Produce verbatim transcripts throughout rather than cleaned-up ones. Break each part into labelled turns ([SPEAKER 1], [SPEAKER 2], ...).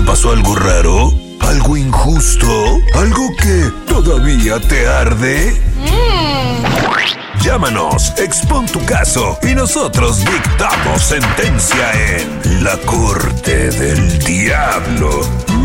[SPEAKER 1] pasó algo raro? ¿Algo injusto? ¿Algo que todavía te arde? Mm. Llámanos, expon tu caso y nosotros dictamos sentencia en La Corte del Diablo.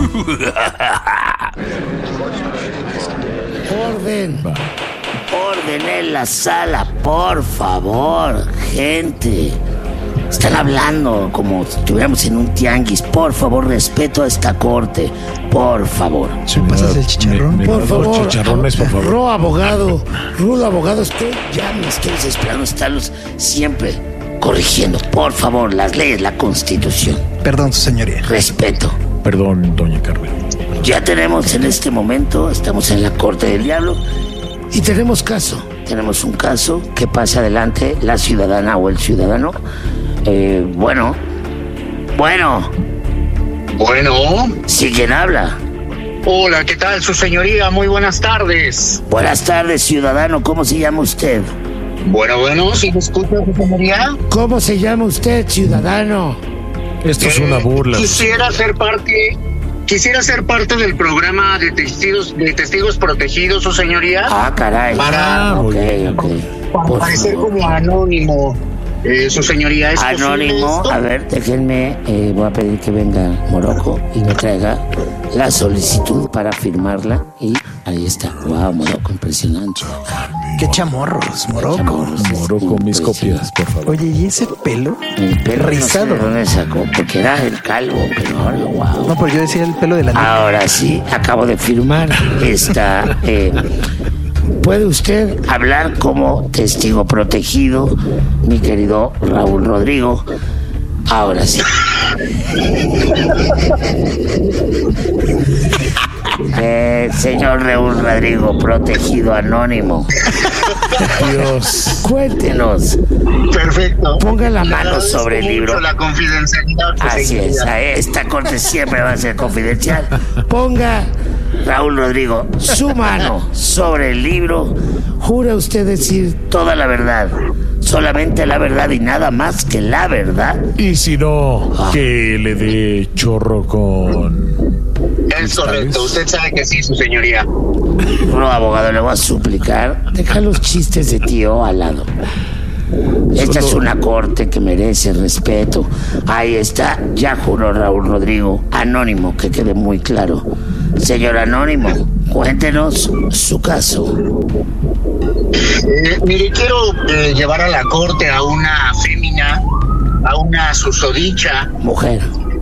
[SPEAKER 2] Orden. Orden en la sala, por favor, gente. Están hablando como si estuviéramos en un tianguis. Por favor, respeto a esta corte. Por favor.
[SPEAKER 3] ¿Se pasas el chicharrón?
[SPEAKER 2] Me, me por favor.
[SPEAKER 3] Chicharrones, por favor.
[SPEAKER 2] Ro abogado. Rulo abogado. Estoy, ya me estoy desesperando. Estarlos siempre corrigiendo. Por favor, las leyes, la Constitución.
[SPEAKER 3] Perdón, su señoría.
[SPEAKER 2] Respeto.
[SPEAKER 4] Perdón, doña Carmen.
[SPEAKER 2] Ya tenemos en este momento, estamos en la Corte del Diablo y tenemos caso. Tenemos un caso que pasa adelante la ciudadana o el ciudadano. Eh, bueno, bueno.
[SPEAKER 5] Bueno.
[SPEAKER 2] ¿Sí quién habla?
[SPEAKER 5] Hola, ¿qué tal, su señoría? Muy buenas tardes.
[SPEAKER 2] Buenas tardes, ciudadano. ¿Cómo se llama usted?
[SPEAKER 5] Bueno, bueno, ¿sí me escucha, su señoría?
[SPEAKER 2] ¿Cómo se llama usted, ciudadano?
[SPEAKER 4] Esto eh, es una burla.
[SPEAKER 5] Quisiera ser parte... Quisiera ser parte del programa de testigos de testigos protegidos, su señoría.
[SPEAKER 2] Ah, caray.
[SPEAKER 5] Para,
[SPEAKER 2] ah, okay, okay.
[SPEAKER 5] para parecer como anónimo, eh, su señoría. ¿Es
[SPEAKER 2] anónimo, a ver, déjenme, eh, voy a pedir que venga Morocco y me traiga la solicitud para firmarla. Y ahí está. Wow, Morocco, impresionante.
[SPEAKER 3] Qué chamorros, Morocco.
[SPEAKER 2] Chamorros,
[SPEAKER 4] Morocco, mis copias, por favor.
[SPEAKER 3] Oye, ¿y ese pelo?
[SPEAKER 2] El pelo
[SPEAKER 3] rizado.
[SPEAKER 2] No sé de dónde sacó, porque era el calvo, pero ahora, wow.
[SPEAKER 3] No, pero yo decía el pelo de la niña.
[SPEAKER 2] Ahora sí, acabo de firmar esta... Eh, ¿Puede usted hablar como testigo protegido, mi querido Raúl Rodrigo? Ahora sí. Eh, señor Raúl Rodrigo, protegido anónimo.
[SPEAKER 4] Dios.
[SPEAKER 2] Cuéntenos.
[SPEAKER 5] Perfecto.
[SPEAKER 2] Ponga la mano sobre el libro.
[SPEAKER 5] La confidencialidad.
[SPEAKER 2] Así es, esta corte siempre va a ser confidencial. Ponga, Raúl Rodrigo, su mano sobre el libro. ¿Jura usted decir toda la verdad? Solamente la verdad y nada más que la verdad.
[SPEAKER 4] Y si no, ah. que le dé chorro con...
[SPEAKER 5] Es correcto, usted sabe que sí, su señoría.
[SPEAKER 2] No, abogado, le voy a suplicar. Deja los chistes de tío al lado. Esta es una corte que merece respeto. Ahí está, ya juró Raúl Rodrigo. Anónimo, que quede muy claro. Señor Anónimo, cuéntenos su caso.
[SPEAKER 5] Eh, mire, quiero eh, llevar a la corte a una fémina, a una susodicha.
[SPEAKER 2] Mujer.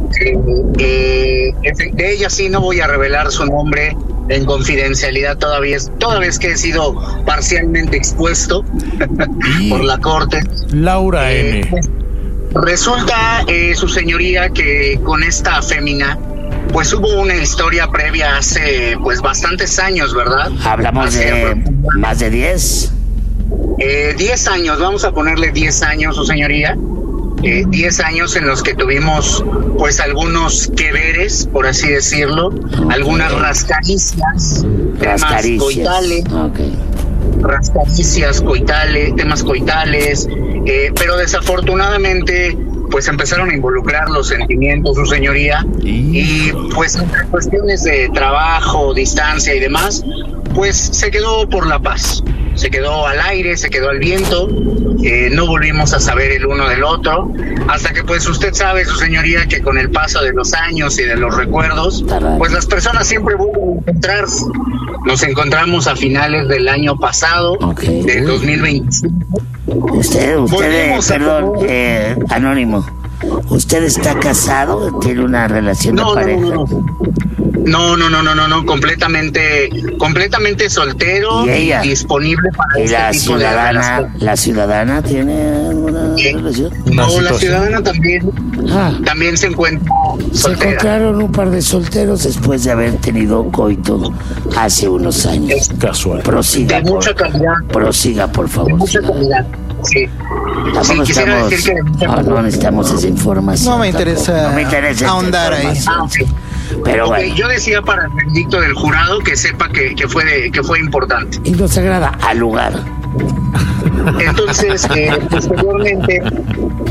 [SPEAKER 5] Eh, eh, de ella sí no voy a revelar su nombre en confidencialidad todavía, toda vez que he sido parcialmente expuesto por la corte.
[SPEAKER 4] Laura
[SPEAKER 5] eh,
[SPEAKER 4] N.
[SPEAKER 5] Pues, resulta, eh, su señoría, que con esta fémina pues hubo una historia previa hace pues bastantes años, ¿verdad?
[SPEAKER 2] Hablamos hace, de más de diez.
[SPEAKER 5] Eh, diez años, vamos a ponerle diez años, su señoría. Eh, diez años en los que tuvimos pues algunos que veres, por así decirlo, okay. Algunas rascaricias, temas coitales,
[SPEAKER 2] okay.
[SPEAKER 5] rascaricias, coitales, temas coitales, eh, pero desafortunadamente pues empezaron a involucrar los sentimientos, su señoría, y pues entre cuestiones de trabajo, distancia y demás, pues se quedó por la paz. Se quedó al aire, se quedó al viento, eh, no volvimos a saber el uno del otro, hasta que pues usted sabe, su señoría, que con el paso de los años y de los recuerdos, pues las personas siempre vuelven a encontrarse. Nos encontramos a finales del año pasado, okay. del dos mil veinticinco.
[SPEAKER 2] Usted, usted, perdón, eh, Anónimo, ¿usted está casado? ¿Tiene una relación
[SPEAKER 5] no,
[SPEAKER 2] de pareja?
[SPEAKER 5] No, no, no. No, no, no, no, no, no, completamente, completamente soltero
[SPEAKER 2] y, ella,
[SPEAKER 5] y disponible para
[SPEAKER 2] ¿y
[SPEAKER 5] este
[SPEAKER 2] la
[SPEAKER 5] tipo
[SPEAKER 2] ciudadana,
[SPEAKER 5] de
[SPEAKER 2] ¿La ciudadana tiene alguna
[SPEAKER 5] ¿Sí?
[SPEAKER 2] relación?
[SPEAKER 5] No, situación. La ciudadana también, ah, también se encuentra
[SPEAKER 2] Se
[SPEAKER 5] soltera.
[SPEAKER 2] encontraron un par de solteros después de haber tenido coito hace unos años.
[SPEAKER 5] Es
[SPEAKER 4] casual.
[SPEAKER 2] Prosiga,
[SPEAKER 5] de mucha
[SPEAKER 2] por,
[SPEAKER 5] calidad.
[SPEAKER 2] Prosiga, por favor.
[SPEAKER 5] De mucha calidad, sí.
[SPEAKER 2] Tampoco
[SPEAKER 5] sí,
[SPEAKER 2] estamos,
[SPEAKER 5] decir que
[SPEAKER 2] no, no necesitamos esa información.
[SPEAKER 3] No me interesa,
[SPEAKER 2] no me interesa
[SPEAKER 3] ahondar ahí.
[SPEAKER 5] Ah, okay.
[SPEAKER 2] Pero
[SPEAKER 5] okay,
[SPEAKER 2] bueno.
[SPEAKER 5] Yo decía para el veredicto del jurado que sepa que, que, fue, de, que fue importante.
[SPEAKER 2] Y nos agrada al lugar.
[SPEAKER 5] Entonces, eh, posteriormente,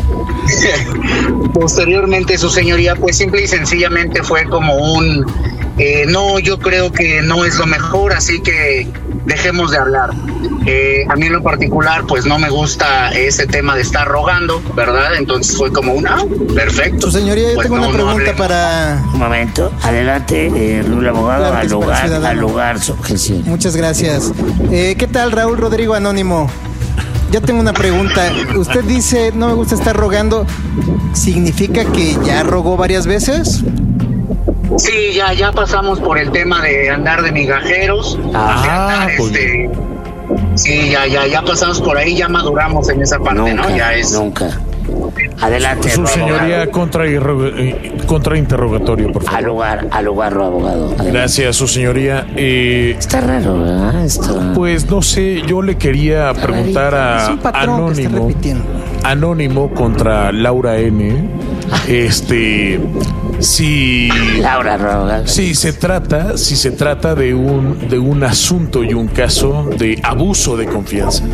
[SPEAKER 5] posteriormente su señoría pues simple y sencillamente fue como un eh, no, yo creo que no es lo mejor, así que dejemos de hablar. Eh, a mí en lo particular pues no me gusta ese tema de estar rogando, ¿verdad? Entonces fue como un ah, perfecto.
[SPEAKER 3] Su señoría, yo
[SPEAKER 5] pues
[SPEAKER 3] tengo
[SPEAKER 5] no,
[SPEAKER 3] una pregunta
[SPEAKER 5] no
[SPEAKER 3] para...
[SPEAKER 2] Un momento, adelante, eh, Raúl Abogado,
[SPEAKER 3] Claro que
[SPEAKER 2] al
[SPEAKER 3] sí, para
[SPEAKER 2] lugar,
[SPEAKER 3] ciudadano.
[SPEAKER 2] al lugar su objeción.
[SPEAKER 3] Muchas gracias. Eh, ¿Qué tal, Raúl Rodrigo Anónimo? Yo tengo una pregunta. Usted dice, no me gusta estar rogando. ¿Significa que ya rogó varias veces?
[SPEAKER 5] Sí, ya, ya pasamos por el tema de andar de migajeros.
[SPEAKER 2] Ah,
[SPEAKER 5] de andar,
[SPEAKER 4] pues
[SPEAKER 5] este, sí, ya, ya, ya pasamos por ahí, ya maduramos en esa parte,
[SPEAKER 2] Nunca,
[SPEAKER 5] ¿no? Ya es.
[SPEAKER 2] nunca. Adelante,
[SPEAKER 4] Su
[SPEAKER 2] Raúl
[SPEAKER 4] señoría,
[SPEAKER 2] Abogado.
[SPEAKER 4] contra, eh, contra interrogatorio, por
[SPEAKER 2] Al
[SPEAKER 4] favor.
[SPEAKER 2] lugar, al lugar, Raúl Abogado. Adelante.
[SPEAKER 4] Gracias, su señoría. Eh,
[SPEAKER 2] Está raro, ¿verdad? Está...
[SPEAKER 4] pues no sé, yo le quería preguntar
[SPEAKER 3] Es
[SPEAKER 4] a
[SPEAKER 3] un patrón que está
[SPEAKER 4] Anónimo.
[SPEAKER 3] repitiendo.
[SPEAKER 4] Anónimo contra Laura N. Este, si
[SPEAKER 2] Laura Raúl Abogado.
[SPEAKER 4] si se trata, si se trata de un de un asunto y un caso de abuso de confianza.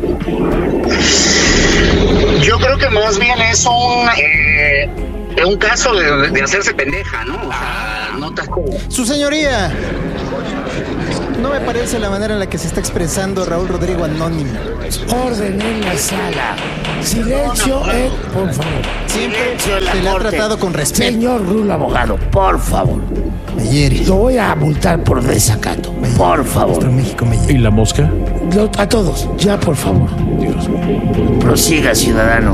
[SPEAKER 5] Yo creo que más bien es un eh, un caso de, de hacerse pendeja, ¿no? O sea, no te...
[SPEAKER 3] Su señoría, no me parece la manera en la que se está expresando Raúl Rodrigo Anónimo.
[SPEAKER 2] Orden en la sala. Silencio, eh, por favor.
[SPEAKER 3] Siempre
[SPEAKER 2] Silencio en la
[SPEAKER 3] se le ha
[SPEAKER 2] corte.
[SPEAKER 3] tratado con respeto.
[SPEAKER 2] Señor Rulo Abogado, por favor.
[SPEAKER 3] Me hiere.
[SPEAKER 2] Lo voy a multar por desacato.
[SPEAKER 3] Me hiere.
[SPEAKER 2] Por favor.
[SPEAKER 3] Nuestro México me hiere.
[SPEAKER 4] ¿Y la mosca?
[SPEAKER 2] Lo- a todos, ya por favor.
[SPEAKER 4] Dios mío.
[SPEAKER 2] Prosiga, ciudadano.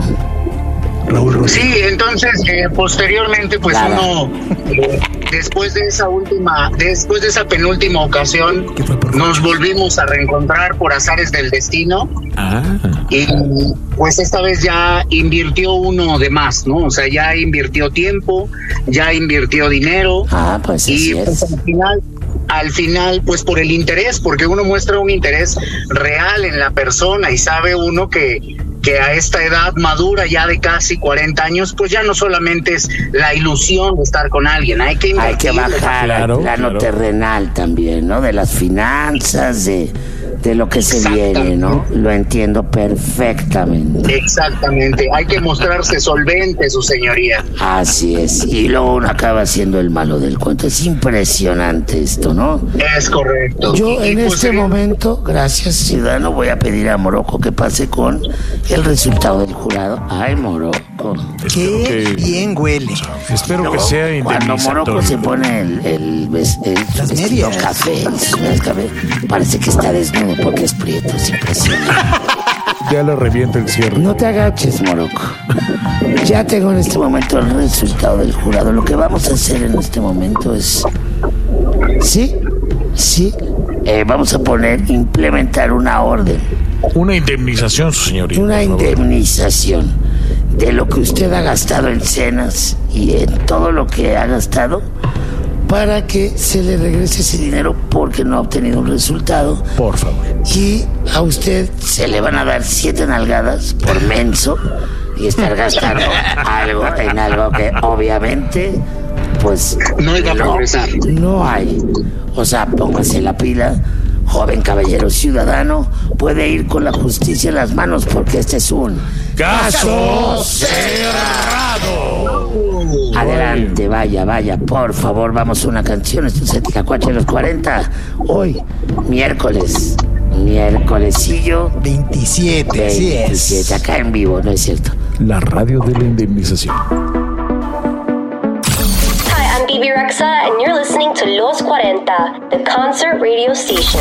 [SPEAKER 3] Raúl Rodrigo.
[SPEAKER 5] Sí, entonces eh, posteriormente pues
[SPEAKER 2] Claro.
[SPEAKER 5] uno eh, después de esa última, después de esa penúltima ocasión
[SPEAKER 3] ¿Qué fue por
[SPEAKER 5] nos volvimos a reencontrar por azares del destino
[SPEAKER 4] Ah,
[SPEAKER 5] y pues esta vez ya invirtió uno de más, ¿no? O sea, ya invirtió tiempo, ya invirtió dinero.
[SPEAKER 2] Ah, pues
[SPEAKER 5] Y
[SPEAKER 2] así
[SPEAKER 5] pues,
[SPEAKER 2] es.
[SPEAKER 5] al final, al final, pues por el interés, porque uno muestra un interés real en la persona y sabe uno que, que a esta edad madura ya de casi cuarenta años, pues ya no solamente es la ilusión de estar con alguien, hay que
[SPEAKER 2] Hay que
[SPEAKER 5] invertirle.
[SPEAKER 2] bajar
[SPEAKER 4] Claro,
[SPEAKER 2] al plano
[SPEAKER 4] claro.
[SPEAKER 2] terrenal también, ¿no? De las finanzas, de, de lo que se viene, ¿no? Lo entiendo perfectamente.
[SPEAKER 5] Exactamente, hay que mostrarse solvente, su señoría.
[SPEAKER 2] Así es. Y luego uno acaba siendo el malo del cuento. Es impresionante esto, ¿no?
[SPEAKER 5] Es correcto.
[SPEAKER 2] Yo
[SPEAKER 5] Y,
[SPEAKER 2] en
[SPEAKER 5] pues,
[SPEAKER 2] este
[SPEAKER 5] eh,
[SPEAKER 2] momento, gracias ciudadano, voy a pedir a Morocco que pase con el resultado del jurado. Ay, Morocco.
[SPEAKER 4] espero
[SPEAKER 3] Qué
[SPEAKER 4] que,
[SPEAKER 3] bien huele.
[SPEAKER 4] espero que
[SPEAKER 2] Luego,
[SPEAKER 4] sea
[SPEAKER 2] cuando Morocco se
[SPEAKER 4] indemnizatorio.
[SPEAKER 2] pone el, el, ves- el
[SPEAKER 3] Las
[SPEAKER 2] vestido
[SPEAKER 3] medias.
[SPEAKER 2] café, sus medias café, parece que está desnudo porque es prieto, es impresionante.
[SPEAKER 4] Ya le revienta el cierre.
[SPEAKER 2] No te agaches, Morocco. Ya tengo en este momento el resultado del jurado. Lo que vamos a hacer en este momento es... Sí, sí. Eh, vamos a poner, implementar una orden,
[SPEAKER 4] Una indemnización, su señoría.
[SPEAKER 2] una
[SPEAKER 4] por favor.
[SPEAKER 2] indemnización de lo que usted ha gastado en cenas y en todo lo que ha gastado para que se le regrese ese dinero porque no ha obtenido un resultado.
[SPEAKER 4] Por favor.
[SPEAKER 2] Y a usted se le van a dar siete nalgadas por menso y estar gastando algo en algo que obviamente pues
[SPEAKER 5] No iba a progresar.
[SPEAKER 2] no hay. O sea, póngase la pila, joven caballero ciudadano, puede ir con la justicia en las manos porque este es un
[SPEAKER 4] ¡Caso cerrado!
[SPEAKER 2] Adelante, vaya, vaya, por favor, vamos a una canción. Esto es Eticacuache de los cuarenta. Hoy, miércoles, miércolesillo
[SPEAKER 3] veintisiete, así
[SPEAKER 2] veintisiete,
[SPEAKER 3] es.
[SPEAKER 2] acá en vivo, ¿no es cierto?
[SPEAKER 4] La radio de la indemnización.
[SPEAKER 6] Hi, I'm Bibi Rexa, and you're listening to Los cuarenta, the concert radio station.